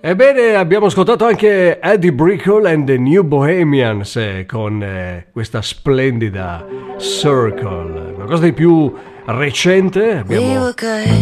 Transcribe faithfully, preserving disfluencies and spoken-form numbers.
Ebbene, abbiamo ascoltato anche Eddie Brickell and the New Bohemians eh, con eh, questa splendida Circle, qualcosa di più recente. Abbiamo